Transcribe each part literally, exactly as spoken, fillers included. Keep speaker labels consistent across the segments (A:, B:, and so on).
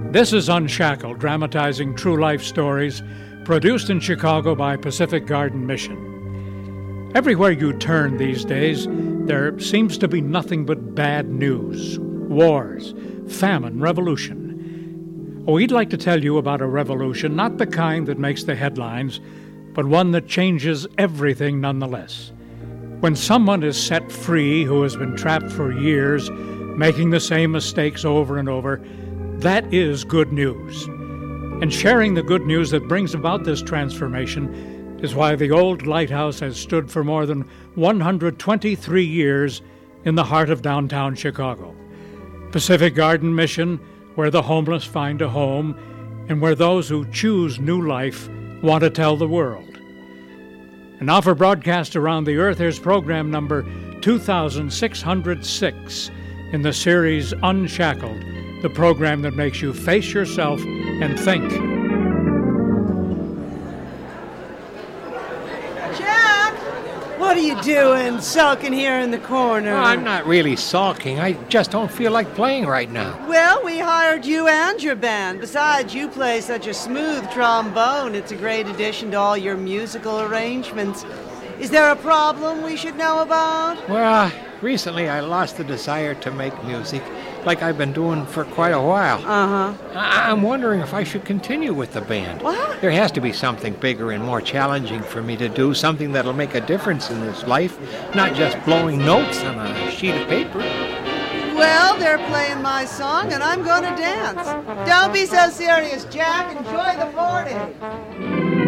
A: This is Unshackled, dramatizing true life stories, produced in Chicago by Pacific Garden Mission. Everywhere you turn these days, there seems to be nothing but bad news, wars, famine, revolution. We'd like to tell you about a revolution, not the kind that makes the headlines, but one that changes everything nonetheless. When someone is set free who has been trapped for years, making the same mistakes over and over, that is good news. And sharing the good news that brings about this transformation is why the old lighthouse has stood for more than one hundred twenty-three years in the heart of downtown Chicago. Pacific Garden Mission, where the homeless find a home and where those who choose new life want to tell the world. And now for broadcast around the earth, here's program number two thousand six hundred six in the series Unshackled, the program that makes you face yourself and think.
B: Jack! What are you doing, sulking here in the corner?
C: Well, I'm not really sulking. I just don't feel like playing right now.
B: Well, we hired you and your band. Besides, you play such a smooth trombone. It's a great addition to all your musical arrangements. Is there a problem we should know about?
C: Well, recently I lost the desire to make music, like I've been doing for quite a while.
B: Uh-huh.
C: I- I'm wondering if I should continue with the band.
B: What?
C: There has to be something bigger and more challenging for me to do, something that'll make a difference in this life, not just blowing notes on a sheet of paper.
B: Well, they're playing my song, and I'm going to dance. Don't be so serious, Jack. Enjoy the party.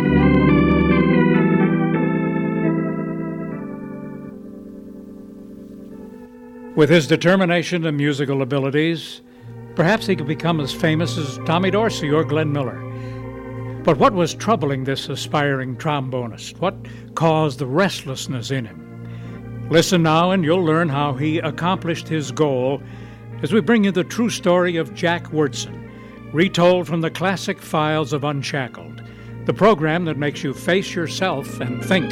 A: With his determination and musical abilities, perhaps he could become as famous as Tommy Dorsey or Glenn Miller. But what was troubling this aspiring trombonist? What caused the restlessness in him? Listen now and you'll learn how he accomplished his goal as we bring you the true story of Jack Wyrtzen, retold from the classic files of Unshackled, the program that makes you face yourself and think.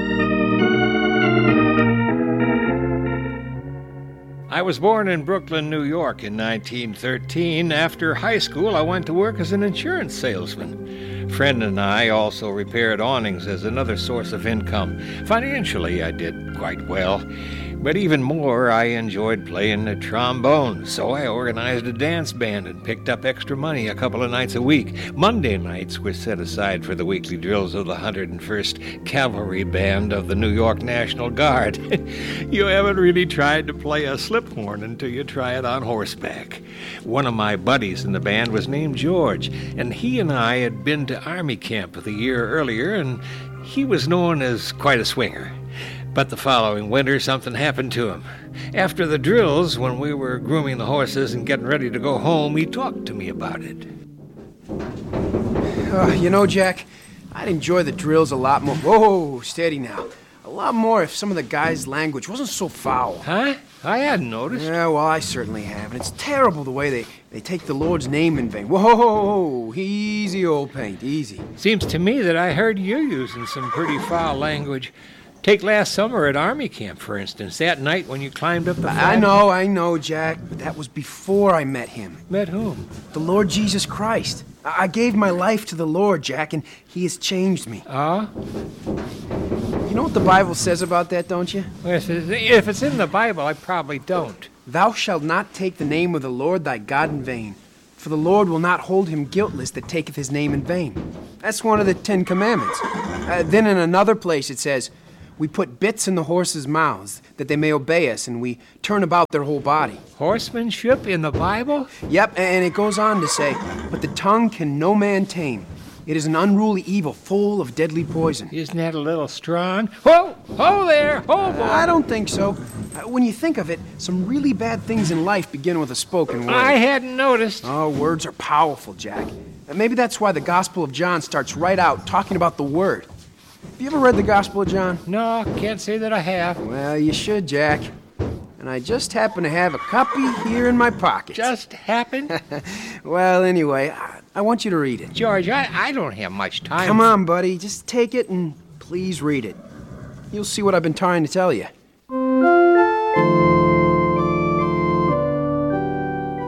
C: I was born in Brooklyn, New York in nineteen thirteen. After high school, I went to work as an insurance salesman. A friend and I also repaired awnings as another source of income. Financially, I did quite well. But even more, I enjoyed playing the trombone, so I organized a dance band and picked up extra money a couple of nights a week. Monday nights were set aside for the weekly drills of the one hundred first Cavalry Band of the New York National Guard. You haven't really tried to play a slip horn until you try it on horseback. One of my buddies in the band was named George, and he and I had been to Army camp the year earlier, and he was known as quite a swinger. But the following winter, something happened to him. After the drills, when we were grooming the horses and getting ready to go home, he talked to me about it.
D: Uh, you know, Jack, I'd enjoy the drills a lot more. Whoa, steady now. A lot more if some of the guys' language wasn't so foul.
C: Huh? I hadn't noticed.
D: Yeah, well, I certainly have. And it's terrible the way they, they take the Lord's name in vain. Whoa, easy, old paint, easy.
C: Seems to me that I heard you using some pretty foul language. Take last summer at Army camp, for instance, that night when you climbed up the flag.
D: I know, I know, Jack, but that was before I met him.
C: Met whom?
D: The Lord Jesus Christ. I, I gave my life to the Lord, Jack, and he has changed me.
C: Ah?
D: You know what the Bible says about that, don't you?
C: Well, if it's- if it's in the Bible, I probably don't.
D: Thou shalt not take the name of the Lord thy God in vain, for the Lord will not hold him guiltless that taketh his name in vain. That's one of the Ten Commandments. Uh, then in another place it says, we put bits in the horses' mouths, that they may obey us, and we turn about their whole body.
C: Horsemanship in the Bible?
D: Yep, and it goes on to say, but the tongue can no man tame. It is an unruly evil full of deadly poison.
C: Isn't that a little strong? Whoa! Ho there! Ho, boy!
D: I don't think so. Uh, When you think of it, some really bad things in life begin with a spoken word.
C: I hadn't noticed.
D: Oh, words are powerful, Jack. And maybe that's why the Gospel of John starts right out talking about the Word. Have you ever read the Gospel of John?
C: No, can't say that I have.
D: Well, you should, Jack. And I just happen to have a copy here in my pocket.
C: Just happened?
D: Well, anyway, I, I want you to read it.
C: George, I, I don't have much time.
D: Come on, buddy. Just take it and please read it. You'll see what I've been trying to tell you.
C: My friend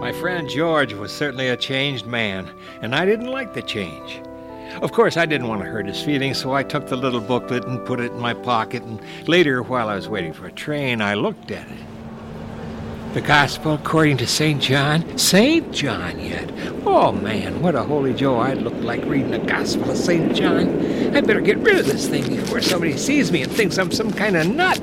C: Aunt George was certainly a changed man, and I didn't like the change. Of course, I didn't want to hurt his feelings, so I took the little booklet and put it in my pocket, and later, while I was waiting for a train, I looked at it. The Gospel according to Saint John? Saint John yet? Oh, man, what a holy Joe I'd look like reading the Gospel of Saint John. I'd better get rid of this thing before somebody sees me and thinks I'm some kind of nut.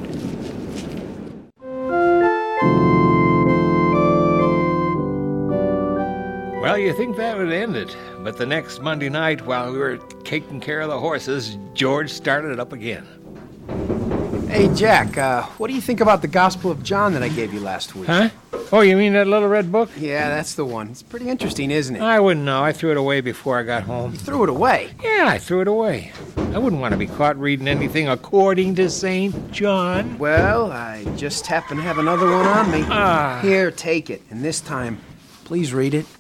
C: Well, you think that would end it, but the next Monday night, while we were taking care of the horses, George started it up again.
D: Hey, Jack, uh, what do you think about the Gospel of John that I gave you last week?
C: Huh? Oh, you mean that little red book?
D: Yeah, that's the one. It's pretty interesting, isn't it?
C: I wouldn't know. I threw it away before I got home.
D: You threw it away?
C: Yeah, I threw it away. I wouldn't want to be caught reading anything according to Saint John.
D: Well, I just happen to have another one on me.
C: Ah.
D: Here, take it. And this time, please read it.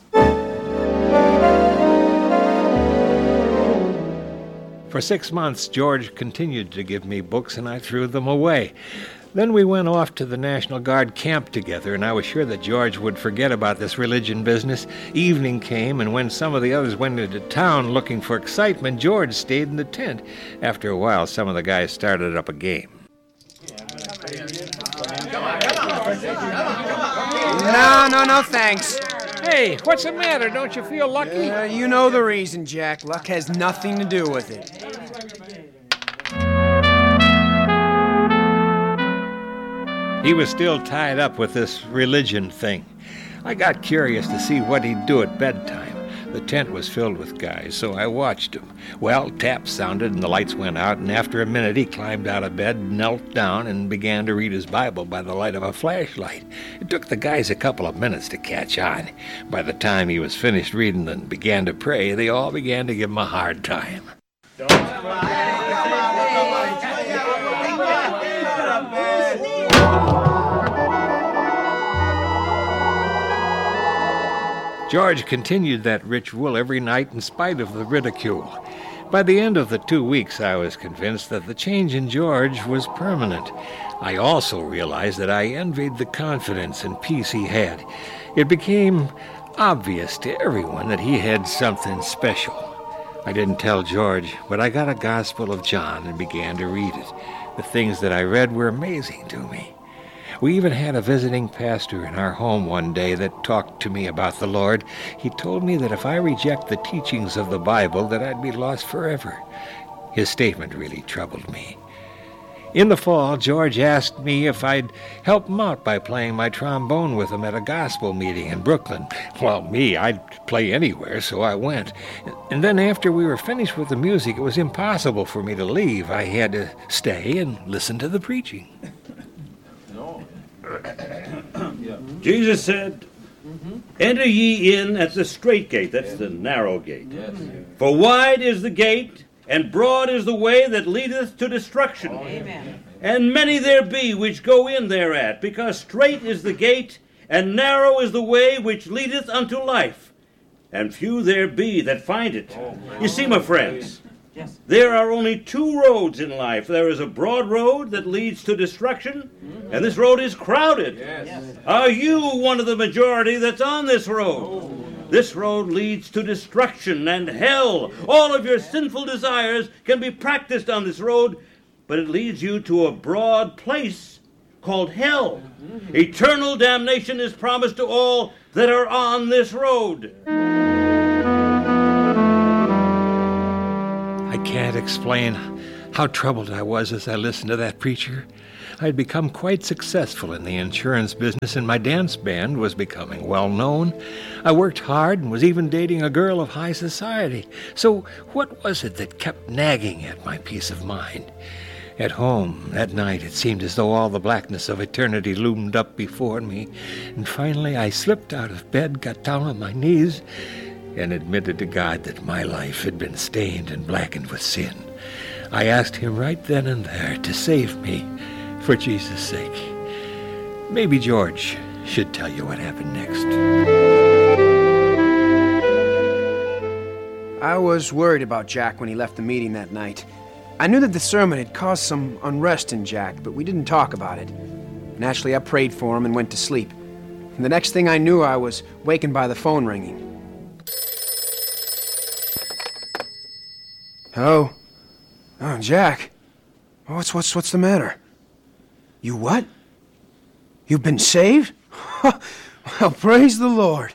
C: For six months, George continued to give me books, and I threw them away. Then we went off to the National Guard camp together, and I was sure that George would forget about this religion business. Evening came, and when some of the others went into town looking for excitement, George stayed in the tent. After a while, some of the guys started up a game.
D: No, no, no, thanks.
C: Hey, what's the matter? Don't you feel lucky?
D: Uh, you know the reason, Jack. Luck has nothing to do with it.
C: He was still tied up with this religion thing. I got curious to see what he'd do at bedtime. The tent was filled with guys, so I watched him. Well, taps sounded and the lights went out, and after a minute he climbed out of bed, knelt down, and began to read his Bible by the light of a flashlight. It took the guys a couple of minutes to catch on. By the time he was finished reading and began to pray, they all began to give him a hard time. George continued that ritual every night in spite of the ridicule. By the end of the two weeks, I was convinced that the change in George was permanent. I also realized that I envied the confidence and peace he had. It became obvious to everyone that he had something special. I didn't tell George, but I got a Gospel of John and began to read it. The things that I read were amazing to me. We even had a visiting pastor in our home one day that talked to me about the Lord. He told me that if I reject the teachings of the Bible, that I'd be lost forever. His statement really troubled me. In the fall, George asked me if I'd help him out by playing my trombone with him at a gospel meeting in Brooklyn. Well, me, I'd play anywhere, so I went. And then after we were finished with the music, it was impossible for me to leave. I had to stay and listen to the preaching.
E: Jesus said, "Enter ye in at the strait gate," that's the narrow gate. "For wide is the gate, and broad is the way that leadeth to destruction. Amen. And many there be which go in thereat, because strait is the gate, and narrow is the way which leadeth unto life, and few there be that find it." You see, my friends, there are only two roads in life. There is a broad road that leads to destruction, and this road is crowded. Yes. Are you one of the majority that's on this road? Oh. This road leads to destruction and hell. All of your sinful desires can be practiced on this road, but it leads you to a broad place called hell. Mm-hmm. Eternal damnation is promised to all that are on this road.
C: I can't explain how troubled I was as I listened to that preacher. I'd become quite successful in the insurance business, and my dance band was becoming well known. I worked hard and was even dating a girl of high society. So what was it that kept nagging at my peace of mind? At home, that night, it seemed as though all the blackness of eternity loomed up before me. And finally, I slipped out of bed, got down on my knees, and admitted to God that my life had been stained and blackened with sin. I asked him right then and there to save me, for Jesus' sake. Maybe George should tell you what happened next.
D: I was worried about Jack when he left the meeting that night. I knew that the sermon had caused some unrest in Jack, but we didn't talk about it. Naturally, I prayed for him and went to sleep. And the next thing I knew, I was wakened by the phone ringing. Hello? Oh, Jack. What's, what's, what's the matter? You what? You've been saved? Well, praise the Lord.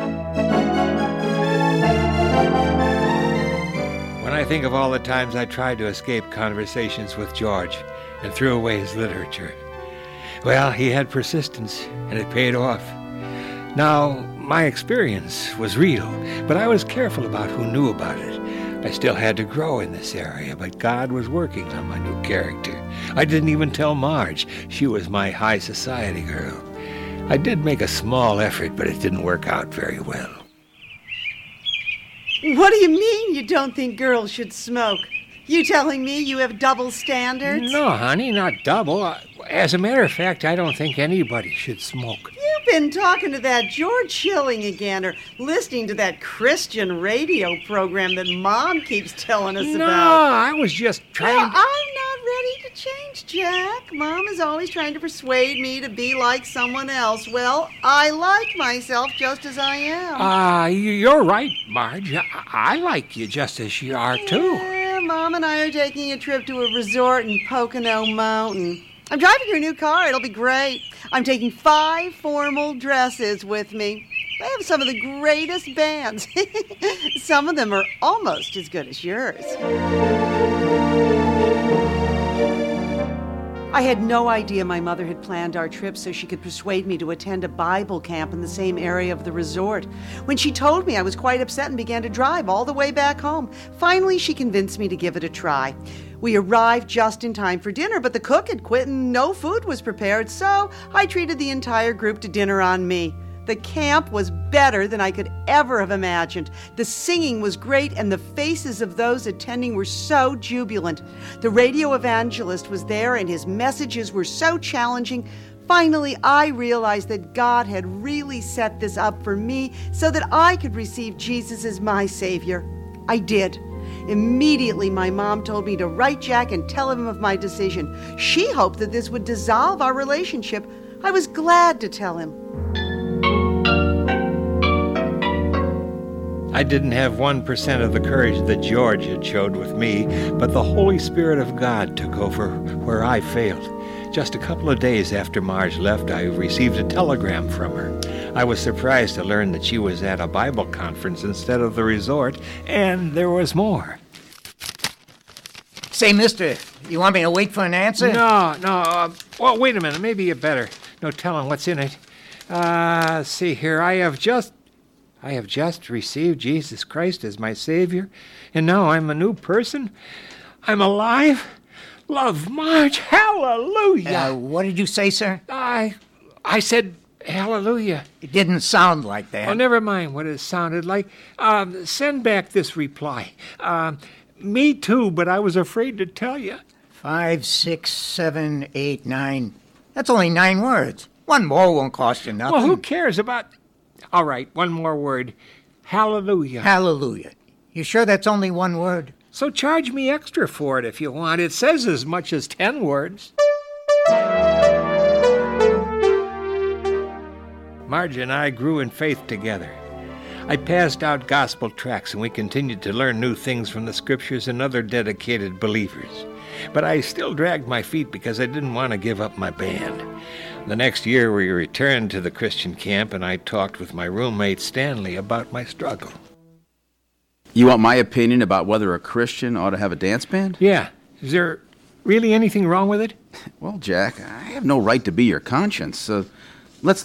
C: When I think of all the times I tried to escape conversations with George and threw away his literature, well, he had persistence, and it paid off. Now, my experience was real, but I was careful about who knew about it. I still had to grow in this area, but God was working on my new character. I didn't even tell Marge. She was my high society girl. I did make a small effort, but it didn't work out very well.
B: What do you mean you don't think girls should smoke? You telling me you have double standards?
C: No, honey, not double. As a matter of fact, I don't think anybody should smoke.
B: You've been talking to that George Schilling again, or listening to that Christian radio program that Mom keeps telling us
C: no,
B: about.
C: No, I was just trying
B: well,
C: to...
B: I'm not ready to change, Jack. Mom is always trying to persuade me to be like someone else. Well, I like myself just as I am.
C: Ah, uh, you're right, Marge. I-, I like you just as you are, too.
B: Yeah, Mom and I are taking a trip to a resort in Pocono Mountain. I'm driving your new car. It'll be great. I'm taking five formal dresses with me. They have some of the greatest bands. Some of them are almost as good as yours. I had no idea my mother had planned our trip so she could persuade me to attend a Bible camp in the same area of the resort. When she told me, I was quite upset and began to drive all the way back home. Finally, she convinced me to give it a try. We arrived just in time for dinner, but the cook had quit and no food was prepared, so I treated the entire group to dinner on me. The camp was better than I could ever have imagined. The singing was great, and the faces of those attending were so jubilant. The radio evangelist was there, and his messages were so challenging. Finally, I realized that God had really set this up for me so that I could receive Jesus as my Savior. I did. Immediately, my mom told me to write Jack and tell him of my decision. She hoped that this would dissolve our relationship. I was glad to tell him.
C: I didn't have one percent of the courage that George had showed with me, but the Holy Spirit of God took over where I failed. Just a couple of days after Marge left, I received a telegram from her. I was surprised to learn that she was at a Bible conference instead of the resort, and there was more.
F: Say, mister, you want me to wait for an answer?
C: No, no. Uh, well, wait a minute. Maybe you better. No telling what's in it. Uh, see here. I have just... I have just received Jesus Christ as my Savior, and now I'm a new person. I'm alive. Love, Marge. Hallelujah.
F: Uh, what did you say, sir?
C: I... I said... Hallelujah.
F: It didn't sound like that.
C: Oh, never mind what it sounded like. Um, send back this reply. Um, me too, but I was afraid to tell you.
F: Five, six, seven, eight, nine. That's only nine words. One more won't cost you nothing.
C: Well, who cares about... All right, one more word. Hallelujah.
F: Hallelujah. You sure that's only one word?
C: So charge me extra for it if you want. It says as much as ten words. Marge and I grew in faith together. I passed out gospel tracts, and we continued to learn new things from the scriptures and other dedicated believers. But I still dragged my feet because I didn't want to give up my band. The next year, we returned to the Christian camp, and I talked with my roommate Stanley about my struggle.
G: You want my opinion about whether a Christian ought to have a dance band?
C: Yeah. Is there really anything wrong with it?
G: Well, Jack, I have no right to be your conscience. Uh,